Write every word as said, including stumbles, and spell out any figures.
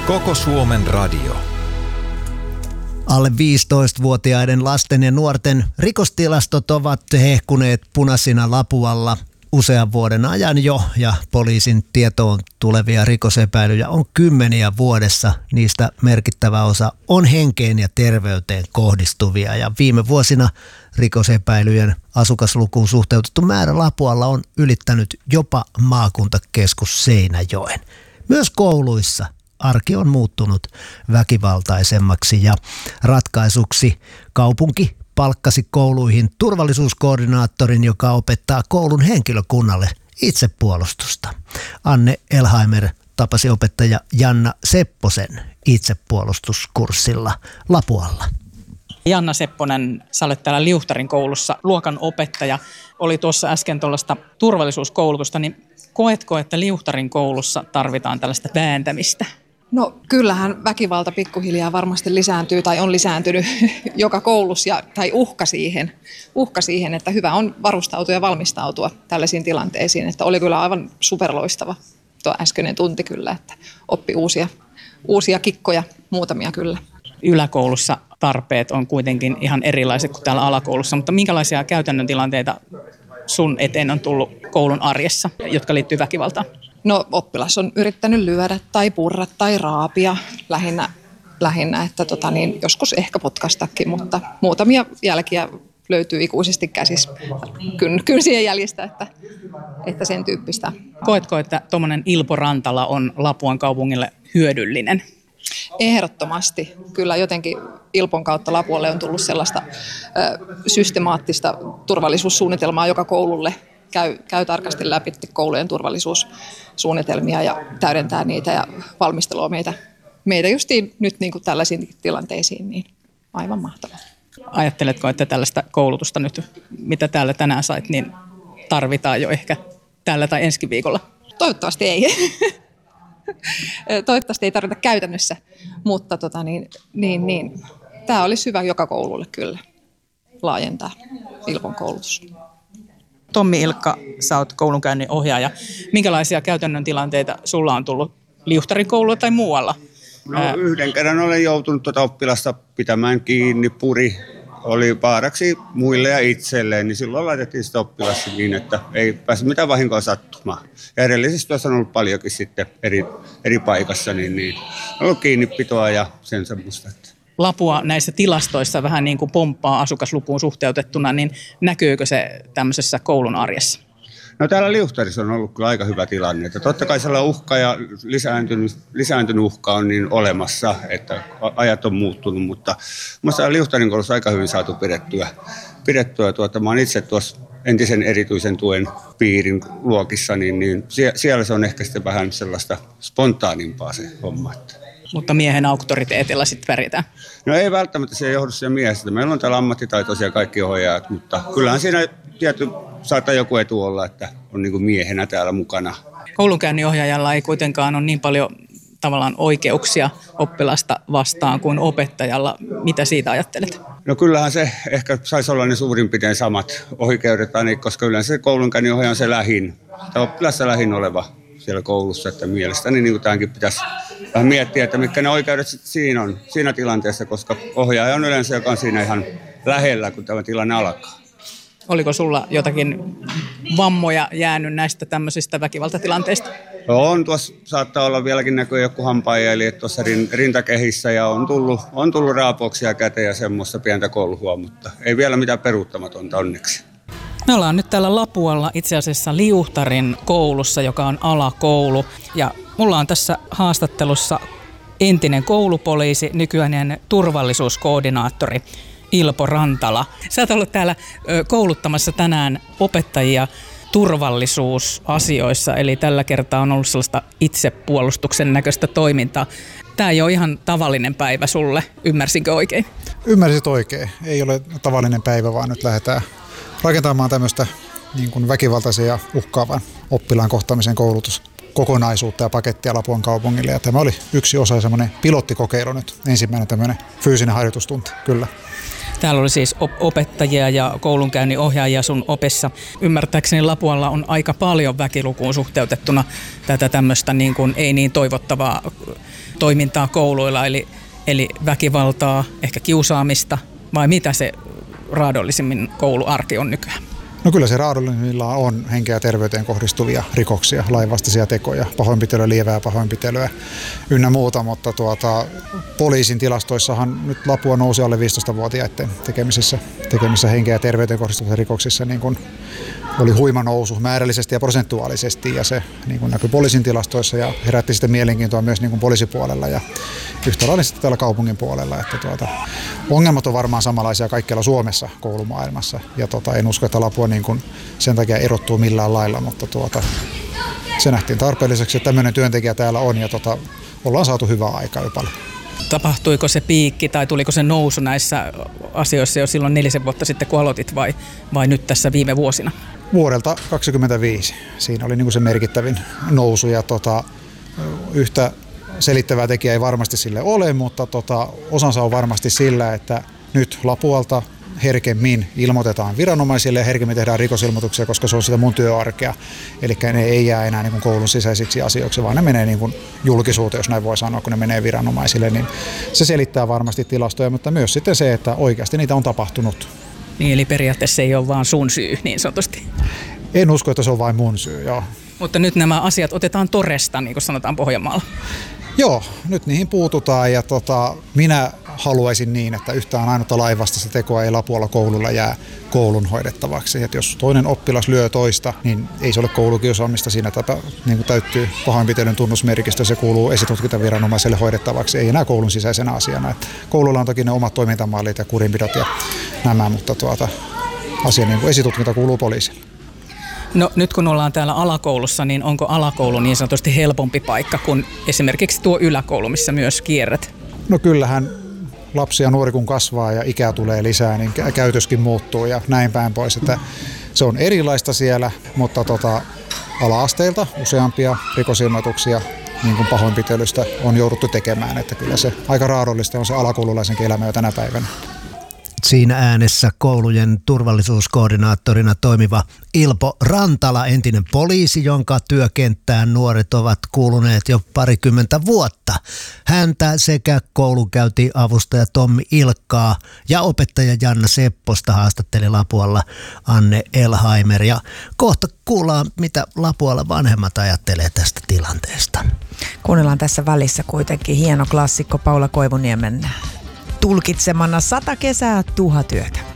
Koko Suomen radio. Alle viisitoistavuotiaiden lasten ja nuorten rikostilastot ovat hehkuneet punaisina lapualla usean vuoden ajan jo, ja poliisin tietoon tulevia rikosepäilyjä on kymmeniä vuodessa. Niistä merkittävä osa on henkeen ja terveyteen kohdistuvia, ja viime vuosina rikosepäilyjen asukaslukuun suhteutettu määrä Lapualla on ylittänyt jopa maakuntakeskus Seinäjoen. Myös kouluissa arki on muuttunut väkivaltaisemmaksi, ja ratkaisuksi kaupunki palkkasi kouluihin turvallisuuskoordinaattorin, joka opettaa koulun henkilökunnalle itsepuolustusta. Anne Elheimer tapasi opettaja Janna Sepposen itsepuolustuskurssilla Lapualla. Janna Sepponen, sä olet täällä Liuhtarin koulussa luokan opettaja. Oli tuossa äsken tuollaista turvallisuuskoulutusta, niin koetko, että Liuhtarin koulussa tarvitaan tällaista vääntämistä? No kyllähän väkivalta pikkuhiljaa varmasti lisääntyy tai on lisääntynyt joka koulussa ja, tai uhka siihen, uhka siihen, että hyvä on varustautua ja valmistautua tällaisiin tilanteisiin. Että oli kyllä aivan superloistava tuo äskeinen tunti kyllä, että oppi uusia, uusia kikkoja, muutamia kyllä. Yläkoulussa tarpeet on kuitenkin ihan erilaiset kuin täällä alakoulussa, mutta minkälaisia käytännön tilanteita sun eteen on tullut koulun arjessa, jotka liittyy väkivaltaan? No oppilas on yrittänyt lyödä tai purra tai raapia lähinnä, lähinnä että tota niin, joskus ehkä potkastakin, mutta muutamia jälkiä löytyy ikuisesti käsissä kyn, kynsien jäljistä, että, että sen tyyppistä. Koetko, että tuommoinen Ilpo Rantala on Lapuan kaupungille hyödyllinen? Ehdottomasti. Kyllä jotenkin Ilpon kautta Lapualle on tullut sellaista ö, systemaattista turvallisuussuunnitelmaa, joka koululle käy, käy tarkasti läpi koulujen turvallisuussuunnitelmia ja täydentää niitä ja valmistelua meitä, meitä justiin nyt niin kuin tällaisiin tilanteisiin, niin aivan mahtavaa. Ajatteletko, että tällaista koulutusta nyt, mitä täällä tänään sait, niin tarvitaan jo ehkä tällä tai ensi viikolla? Toivottavasti ei. Toivottavasti ei tarvita käytännössä, mutta tota niin, niin, niin. Tämä olisi hyvä joka koululle kyllä laajentaa Ilpon koulutus. Tommi Ilkka, sä oot koulunkäynnin ohjaaja. Minkälaisia käytännön tilanteita sulla on tullut Liuhtarin koululla tai muualla? No, yhden kerran olen joutunut tuota oppilasta pitämään kiinni, puri. Oli vaaraksi muille ja itselleen, niin silloin laitettiin sitä oppilasta niin, että ei pääse mitään vahinkoa sattumaan. Ja edellisesti tuossa on ollut paljonkin sitten eri, eri paikassa, niin, niin on ollut kiinnipitoa ja sen semmoista. Lapua näissä tilastoissa vähän niin kuin pomppaa asukaslukuun suhteutettuna, niin näkyykö se tämmöisessä koulun arjessa? No täällä Liuhtarissa on ollut kyllä aika hyvä tilanne, että totta kai sellainen uhka ja lisääntynyt, lisääntynyt uhka on niin olemassa, että ajat on muuttunut, mutta minusta Liuhtarin koulussa aika hyvin saatu pidettyä. pidettyä tuota, mä olen itse tuossa entisen erityisen tuen piirin luokissa, niin, niin siellä se on ehkä sitten vähän sellaista spontaanimpaa se homma. Mutta miehen auktoriteetilla sitten pärjätään? No ei välttämättä, se ei johdu siihen miehestä. Meillä on täällä ammattitaitoisia kaikki ohjaajat, mutta kyllähän siinä tietty saattaa joku etu olla, että on niin kuin miehenä täällä mukana. Koulunkäynninohjaajalla ei kuitenkaan ole niin paljon tavallaan oikeuksia oppilasta vastaan kuin opettajalla. Mitä siitä ajattelet? No kyllähän se ehkä saisi olla ne suurin piirtein samat oikeudet, koska yleensä se koulunkäynninohjaaja on se lähin, tai oppilassa lähin oleva siellä koulussa, että mielestäni niin kuin tämänkin pitäisi vähän miettiä, että mitkä ne oikeudet siinä on, siinä tilanteessa, koska ohjaaja on yleensä, joka on siinä ihan lähellä, kun tämä tilanne alkaa. Oliko sulla jotakin vammoja jäänyt näistä tämmöisistä väkivaltatilanteista? On, tuossa saattaa olla vieläkin näkyy joku hampaajäli tuossa rintakehissä ja on tullut, on tullut raapauksia käteen ja semmoista pientä kolhua, mutta ei vielä mitään peruuttamatonta onneksi. Me ollaan nyt täällä Lapualla itse asiassa Liuhtarin koulussa, joka on alakoulu. Ja mulla on tässä haastattelussa entinen koulupoliisi, nykyinen turvallisuuskoordinaattori Ilpo Rantala. Sä oot ollut täällä kouluttamassa tänään opettajia turvallisuusasioissa, eli tällä kertaa on ollut sellaista itsepuolustuksen näköistä toimintaa. Tämä ei ole ihan tavallinen päivä sulle, ymmärsinkö oikein? Ymmärsit oikein. Ei ole tavallinen päivä, vaan nyt lähdetään rakentamaan tämmöistä niin kuin väkivaltaisen ja uhkaavan oppilaan kohtaamisen koulutuskokonaisuutta ja pakettia Lapuan kaupungille. Ja tämä oli yksi osa semmoinen pilottikokeilu nyt, ensimmäinen tämmöinen fyysinen harjoitustunti, kyllä. Täällä oli siis opettajia ja koulunkäynnin ohjaajia sun opessa. Ymmärtääkseni Lapualla on aika paljon väkilukuun suhteutettuna tätä tämmöistä niin kuin ei niin toivottavaa toimintaa kouluilla, eli, eli väkivaltaa, ehkä kiusaamista, vai mitä se raadollisimmin kouluarki on nykyään? No kyllä se raadollisimmillaan on henkeä ja terveyteen kohdistuvia rikoksia, lainvastaisia tekoja, pahoinpitelyä, lievää pahoinpitelyä ynnä muuta, mutta tuota, poliisin tilastoissahan nyt Lapua nousi alle viisitoistavuotiaiden tekemisissä, tekemisissä henkeä ja terveyteen kohdistuvissa rikoksissa, niin kuin oli huima nousu määrällisesti ja prosentuaalisesti, ja se niin kuin näkyi poliisin tilastoissa ja herätti sitten mielenkiintoa myös niin kuin poliisipuolella ja yhtä lailla sitten täällä kaupungin puolella. Että tuota, ongelmat on varmaan samanlaisia kaikkialla Suomessa koulumaailmassa, ja tuota, en usko, että Lapua niin kuin sen takia erottuu millään lailla, mutta tuota, se nähtiin tarpeelliseksi, että tämmöinen työntekijä täällä on, ja tuota, ollaan saatu hyvää aikaa jo paljon. Tapahtuiko se piikki tai tuliko se nousu näissä asioissa jo silloin nelisen vuotta sitten, kun aloitit, vai, vai nyt tässä viime vuosina? Vuodelta kaksikymmentäviisi. Siinä oli niin kuin se merkittävin nousu, ja tota, yhtä selittävää tekijää ei varmasti sille ole, mutta tota, osansa on varmasti sillä, että nyt Lapualta herkemmin ilmoitetaan viranomaisille ja herkemmin tehdään rikosilmoituksia, koska se on sitä mun työarkea. Eli ne ei jää enää niin kuin koulun sisäisiksi asioiksi, vaan ne menee niin kuin julkisuuteen, jos näin voi sanoa, kun ne menee viranomaisille. Niin se selittää varmasti tilastoja, mutta myös sitten se, että oikeasti niitä on tapahtunut. Niin, eli periaatteessa se ei ole vaan sun syy, niin sanotusti. En usko, että se on vain mun syy, joo. Mutta nyt nämä asiat otetaan toresta, niin kuin sanotaan Pohjanmaalla. Joo, nyt niihin puututaan, ja tota, minä haluaisin niin, että yhtään ainutta lainvastaista tekoa ei Lapualla koululla jää koulun hoidettavaksi. Et jos toinen oppilas lyö toista, niin ei se ole koulukiusaamista, siinä täpä, niin kuin täyttyy pahoinpitelyn tunnusmerkistö, se kuuluu esitutkintaviranomaiselle hoidettavaksi, ei enää koulun sisäisenä asiana. Et koululla on toki ne omat toimintamallit ja kurinpidot ja nämä, mutta tuota, asia niin kuin esitutkinta kuuluu poliisille. No nyt kun ollaan täällä alakoulussa, niin onko alakoulu niin sanotusti helpompi paikka kuin esimerkiksi tuo yläkoulu, missä myös kierrät? No kyllähän lapsi ja nuori kun kasvaa ja ikää tulee lisää, niin käytöskin muuttuu ja näin päin pois. Että se on erilaista siellä, mutta tota, ala-asteilta useampia rikosilmoituksia niin kuin pahoinpitelystä on jouduttu tekemään. Että kyllä se aika raadollista on se alakoululaisenkin elämä jo tänä päivänä. Siinä äänessä koulujen turvallisuuskoordinaattorina toimiva Ilpo Rantala, entinen poliisi, jonka työkenttään nuoret ovat kuuluneet jo parikymmentä vuotta. Häntä sekä koulunkäyntiavustaja Tommi Ilkkaa ja opettaja Janna Sepposta haastatteli Lapualla Anne Elhaimer. Ja kohta kuullaan, mitä Lapualla vanhemmat ajattelee tästä tilanteesta. Kuunnellaan tässä välissä kuitenkin hieno klassikko Paula Koivuniemen tulkitsemana Sata kesää, tuhat yötä.